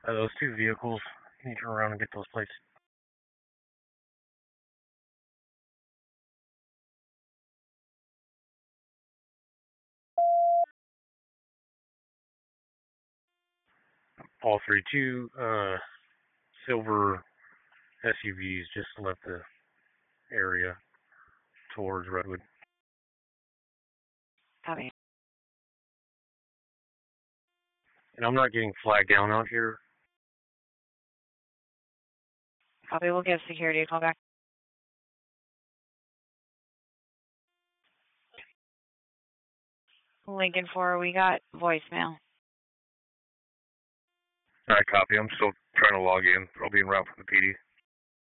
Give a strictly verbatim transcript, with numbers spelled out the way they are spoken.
Uh, those two vehicles, can you turn around and get those plates? All three, two uh, silver S U Vs just left the area towards Redwood. Copy. And I'm not getting flagged down out here. Copy, we'll give security a call back. Lincoln four, we got voicemail. Alright, copy. I'm still trying to log in. I'll be en route from the P D.